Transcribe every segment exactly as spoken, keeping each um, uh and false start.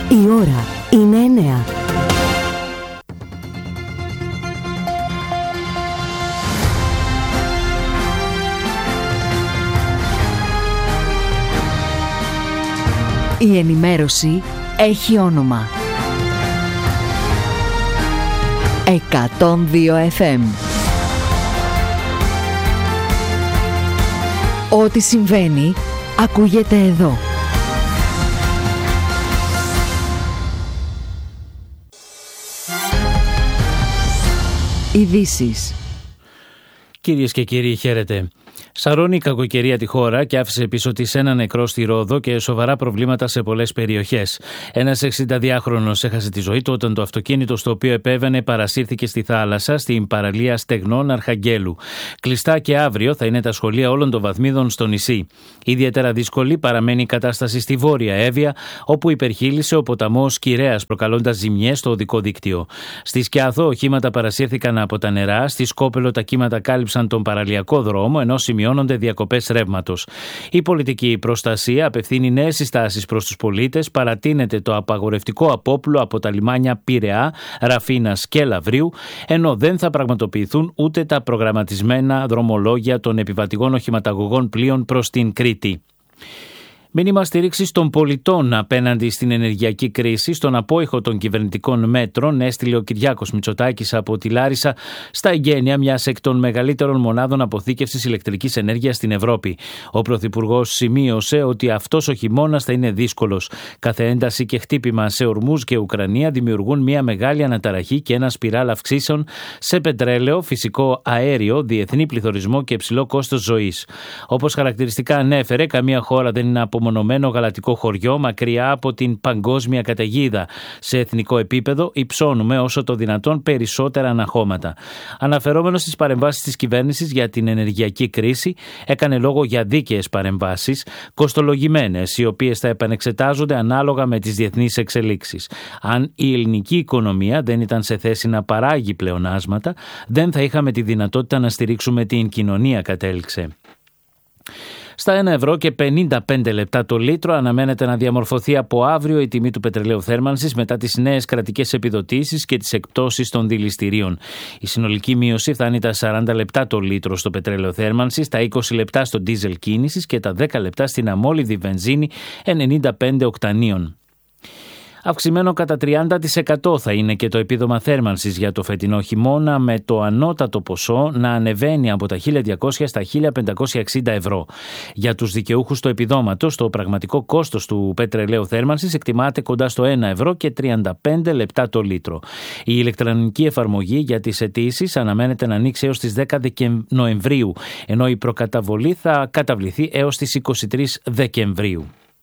Η ώρα είναι εννέα. Η ενημέρωση έχει όνομα. εκατόν δύο εφ εμ. Ό,τι συμβαίνει, ακούγεται εδώ. Ειδήσεις. Κυρίες και κύριοι, χαίρετε. Σαρώνει η κακοκαιρία τη χώρα και άφησε πίσω της ένα νεκρό στη Ρόδο και σοβαρά προβλήματα σε πολλές περιοχές. Ένας εξηνταδυάχρονος έχασε τη ζωή του όταν το αυτοκίνητο στο οποίο επέβαινε παρασύρθηκε στη θάλασσα στην παραλία Στεγνών Αρχαγγέλου. Κλειστά και αύριο θα είναι τα σχολεία όλων των βαθμίδων στο νησί. Ιδιαίτερα δύσκολη παραμένει η κατάσταση στη Βόρεια Εύβοια, όπου υπερχείλησε ο ποταμός Κυρέας, προκαλώντας ζημιές στο οδικό δίκτυο. Στη Σκιάθο οχήματα παρασύρθηκαν από τα νερά, στη Σκόπελο τα κύματα κάλυψαν τον παραλιακό δρόμο, ενώ σημειώνονται διακοπές ρεύματος. Η πολιτική προστασία απευθύνει νέες συστάσεις προς τους πολίτες, παρατείνεται το απαγορευτικό απόπλου από τα λιμάνια Πειραιά, Ραφίνας και Λαβρίου, ενώ δεν θα πραγματοποιηθούν ούτε τα προγραμματισμένα δρομολόγια των επιβατικών οχηματαγωγών πλοίων προς την Κρήτη. Μήνυμα στήριξης των πολιτών απέναντι στην ενεργειακή κρίση, στον απόϊχο των κυβερνητικών μέτρων, έστειλε ο Κυριάκος Μητσοτάκης από τη Λάρισα στα εγγένεια μιας εκ των μεγαλύτερων μονάδων αποθήκευσης ηλεκτρικής ενέργειας στην Ευρώπη. Ο Πρωθυπουργός σημείωσε ότι αυτός ο χειμώνας θα είναι δύσκολος. Κάθε ένταση και χτύπημα σε Ορμούζ και Ουκρανία δημιουργούν μια μεγάλη αναταραχή και ένα σπιράλ αυξήσεων σε πετρέλαιο, φυσικό αέριο, διεθνή πληθωρισμό και υψηλό κόστος ζωής. Όπως χαρακτηριστικά ανέφερε, καμία χώρα δεν είναι απομονωμένο γαλατικό χωριό μακριά από την παγκόσμια καταιγίδα. Σε εθνικό επίπεδο υψώνουμε όσο το δυνατόν περισσότερα αναχώματα. Αναφερόμενος στις παρεμβάσεις της κυβέρνησης για την ενεργειακή κρίση, έκανε λόγο για δίκαιες παρεμβάσεις, κοστολογημένες, οι οποίες θα επανεξετάζονται ανάλογα με τις διεθνείς εξελίξεις. Αν η ελληνική οικονομία δεν ήταν σε θέση να παράγει πλεονάσματα, δεν θα είχαμε τη δυνατότητα να στηρίξουμε την κοινωνία, κατέληξε. Στα ένα ευρώ και πενήντα πέντε λεπτά το λίτρο αναμένεται να διαμορφωθεί από αύριο η τιμή του πετρελαίου θέρμανσης μετά τις νέες κρατικές επιδοτήσεις και τις εκπτώσεις των δηληστηρίων. Η συνολική μείωση φτάνει τα σαράντα λεπτά το λίτρο στο πετρέλαιο θέρμανσης, τα είκοσι λεπτά στο ντίζελ κίνησης και τα δέκα λεπτά στην αμόλυδη βενζίνη ενενήντα πέντε οκτανίων. Αυξημένο κατά τριάντα τοις εκατό θα είναι και το επίδομα θέρμανσης για το φετινό χειμώνα, με το ανώτατο ποσό να ανεβαίνει από τα χίλια διακόσια στα χίλια πεντακόσια εξήντα ευρώ. Για τους δικαιούχους του επιδόματος, το πραγματικό κόστος του πετρελαίου θέρμανσης εκτιμάται κοντά στο ένα ευρώ και τριάντα πέντε λεπτά το λίτρο. Η ηλεκτρονική εφαρμογή για τις αιτήσεις αναμένεται να ανοίξει έως τις δέκα Νοεμβρίου, ενώ η προκαταβολή θα καταβληθεί έως τις είκοσι τρεις Δεκεμβρίου.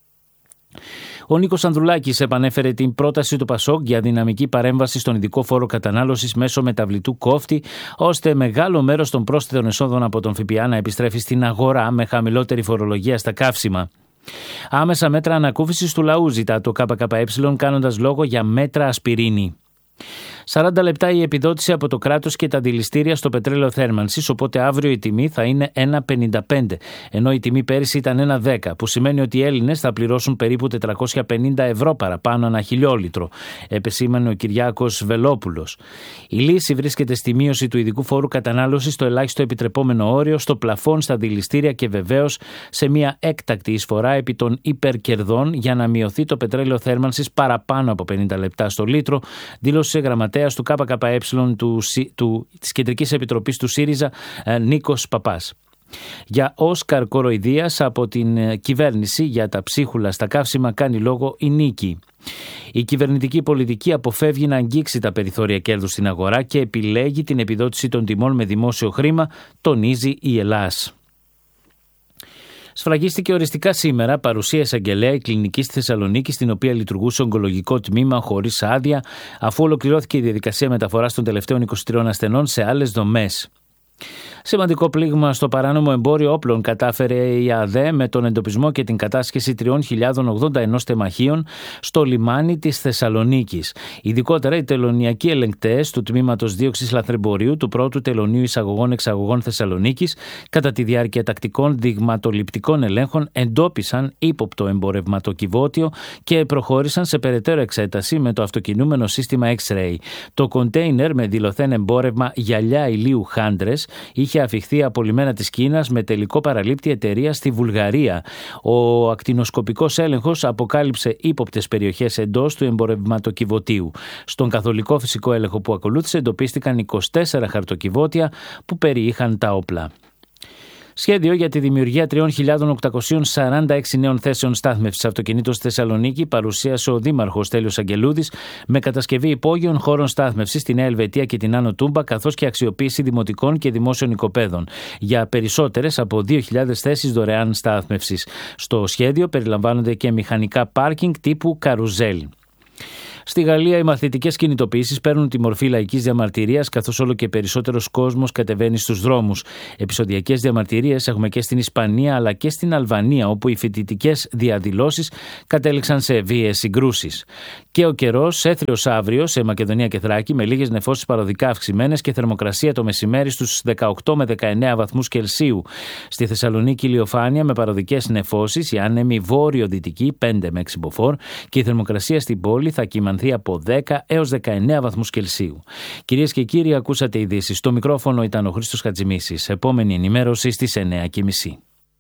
Ο Νίκος Ανδρουλάκης επανέφερε την πρόταση του Πασόκ για δυναμική παρέμβαση στον ειδικό φόρο κατανάλωσης μέσω μεταβλητού κόφτη, ώστε μεγάλο μέρος των πρόσθετων εσόδων από τον ΦΠΑ να επιστρέφει στην αγορά με χαμηλότερη φορολογία στα καύσιμα. Άμεσα μέτρα ανακούφισης του λαού ζητά το ΚΚΕ, κάνοντας λόγο για μέτρα ασπιρίνη. σαράντα λεπτά η επιδότηση από το κράτος και τα δηληστήρια στο πετρέλαιο θέρμανσης, οπότε αύριο η τιμή θα είναι ένα πενήντα πέντε, ενώ η τιμή πέρυσι ήταν ένα δέκα, που σημαίνει ότι οι Έλληνες θα πληρώσουν περίπου τετρακόσια πενήντα ευρώ παραπάνω ανά χιλιόλιτρο, επεσήμανε ο Κυριάκος Βελόπουλος. Η λύση βρίσκεται στη μείωση του ειδικού φόρου κατανάλωσης στο ελάχιστο επιτρεπόμενο όριο, στο πλαφόν στα δηληστήρια και βεβαίως σε μια έκτακτη εισφορά επί των υπερκερδών για να μειωθεί το πετρέλαιο θέρμανσης παραπάνω από πενήντα λεπτά στο λίτρο, δήλωσε γραμματέας του ΚΚΕ του, του, της Κεντρικής Επιτροπής του ΣΥΡΙΖΑ, Νίκος Παπάς. Για Όσκαρ κοροϊδίας από την κυβέρνηση για τα ψίχουλα στα καύσιμα κάνει λόγο η Νίκη. Η κυβερνητική πολιτική αποφεύγει να αγγίξει τα περιθώρια κέρδους στην αγορά και επιλέγει την επιδότηση των τιμών με δημόσιο χρήμα, τονίζει η Ελλάς. Σφραγίστηκε οριστικά σήμερα παρουσία εισαγγελέα η κλινική στη Θεσσαλονίκη, στην οποία λειτουργούσε ογκολογικό τμήμα χωρίς άδεια, αφού ολοκληρώθηκε η διαδικασία μεταφοράς των τελευταίων είκοσι τριών ασθενών σε άλλες δομές. Σημαντικό πλήγμα στο παράνομο εμπόριο όπλων κατάφερε η ΑΔΕ με τον εντοπισμό και την κατάσχεση τριών χιλιάδων ογδόντα ένα τεμαχίων στο λιμάνι της Θεσσαλονίκης. Ειδικότερα οι τελωνειακοί ελεγκτές του τμήματος δίωξης λαθρεμπορίου του πρώτου τελωνείου εισαγωγών-εξαγωγών Θεσσαλονίκης κατά τη διάρκεια τακτικών δειγματοληπτικών ελέγχων εντόπισαν ύποπτο εμπορευματοκιβώτιο και προχώρησαν σε περαιτέρω εξέταση με το αυτοκινούμενο σύστημα X-ray. Το κοντέινερ με δηλωθέν εμπόρευμα γυαλιά ηλίου Χάντρες είχε αφιχθεί από λιμένα της Κίνας με τελικό παραλήπτη εταιρεία στη Βουλγαρία. Ο ακτινοσκοπικός έλεγχος αποκάλυψε ύποπτες περιοχές εντός του εμπορευματοκιβωτίου. Στον καθολικό φυσικό έλεγχο που ακολούθησε εντοπίστηκαν είκοσι τέσσερα χαρτοκιβώτια που περιείχαν τα όπλα. Σχέδιο για τη δημιουργία τρεις χιλιάδες οκτακόσιες σαράντα έξι νέων θέσεων στάθμευσης αυτοκινήτων στη Θεσσαλονίκη παρουσίασε ο Δήμαρχος Στέλιος Αγγελούδης με κατασκευή υπόγειων χώρων στάθμευσης στη Νέα Ελβετία και την Άνω Τούμπα, καθώς και αξιοποίηση δημοτικών και δημόσιων οικοπαίδων για περισσότερες από δύο χιλιάδες θέσεις δωρεάν στάθμευσης. Στο σχέδιο περιλαμβάνονται και μηχανικά πάρκινγκ τύπου καρουζέλ. Στη Γαλλία, οι μαθητικές κινητοποιήσεις παίρνουν τη μορφή λαϊκής διαμαρτυρίας, καθώς όλο και περισσότερος κόσμος κατεβαίνει στους δρόμους. Επεισοδιακές διαμαρτυρίες έχουμε και στην Ισπανία αλλά και στην Αλβανία, όπου οι φοιτητικές διαδηλώσεις κατέληξαν σε βίαιες συγκρούσεις. Και ο καιρός έθριος αύριο σε Μακεδονία και Θράκη, με λίγες νεφώσεις παροδικά αυξημένες και θερμοκρασία το μεσημέρι στους δεκαοκτώ με δεκαεννέα βαθμούς Κελσίου. Στη Θεσσαλονίκη, ηλιοφάνεια με παροδικές νεφώσεις, η άνεμη βόρειο-δυτική πέντε με έξι μποφόρ και η θερμοκρασία στην πόλη θα κυμανθεί από δέκα έως δεκαεννέα βαθμούς Κελσίου. Κυρίες και κύριοι, ακούσατε ειδήσεις. Στο μικρόφωνο ήταν ο Χρήστος Χατζημίσης. Επόμενη ενημέρωση στις εννέα και μισή.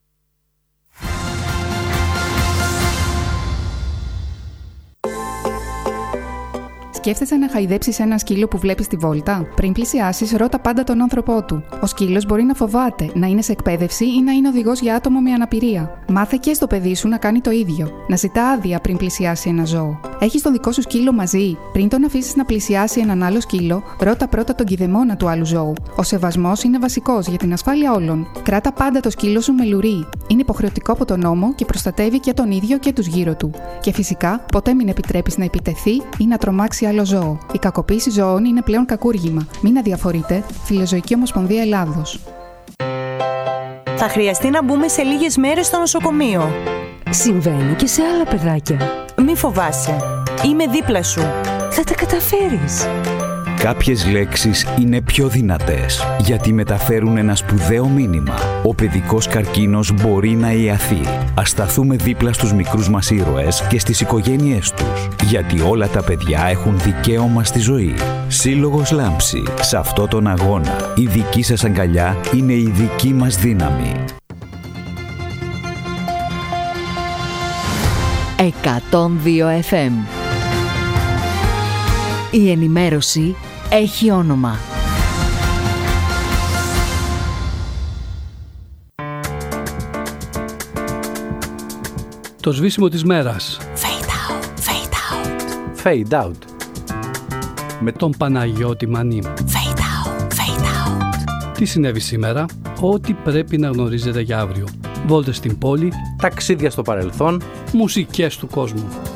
Σκέφτεσαι να χαϊδέψεις ένα σκύλο που βλέπεις στη βόλτα? Πριν πλησιάσεις, ρώτα πάντα τον άνθρωπό του. Ο σκύλος μπορεί να φοβάται, να είναι σε εκπαίδευση ή να είναι οδηγός για άτομο με αναπηρία. Μάθε και στο παιδί σου να κάνει το ίδιο. Να ζητά άδεια πριν πλησιάσει ένα ζώο. Έχεις τον δικό σου σκύλο μαζί? Πριν τον αφήσεις να πλησιάσει έναν άλλο σκύλο, ρώτα πρώτα τον κηδεμόνα του άλλου ζώου. Ο σεβασμός είναι βασικός για την ασφάλεια όλων. Κράτα πάντα το σκύλο σου με λουρί. Είναι υποχρεωτικό από τον νόμο και προστατεύει και τον ίδιο και τους γύρω του. Και φυσικά, ποτέ μην επιτρέπεις να επιτεθεί ή να τρομάξει άλλο ζώο. Η κακοποίηση ζώων είναι πλέον κακούργημα. Μην αδιαφορείτε. Φιλοζωική Ομοσπονδία Ελλάδος. Θα χρειαστεί να μπούμε σε λίγες μέρες στο νοσοκομείο. Συμβαίνει και σε άλλα παιδάκια. Μη φοβάσαι. Είμαι δίπλα σου. Θα τα καταφέρεις. Κάποιες λέξεις είναι πιο δυνατές γιατί μεταφέρουν ένα σπουδαίο μήνυμα. Ο παιδικός καρκίνος μπορεί να ιαθεί. Ας σταθούμε δίπλα στους μικρούς μας ήρωες και στις οικογένειές τους. Γιατί όλα τα παιδιά έχουν δικαίωμα στη ζωή. Σύλλογος Λάμψη. Σε αυτό τον αγώνα, η δική σας αγκαλιά είναι η δική μας δύναμη. εκατόν δύο εφ εμ. Η ενημέρωση έχει όνομα. Το σβήσιμο της μέρας. Fade out, fade out. Fade out. Με τον Παναγιώτη Μανή. Fade out, fade out. Τι συνέβη σήμερα? Ό,τι πρέπει να γνωρίζετε για αύριο. Βόλτες στην πόλη. Ταξίδια στο παρελθόν. Μουσικές του κόσμου.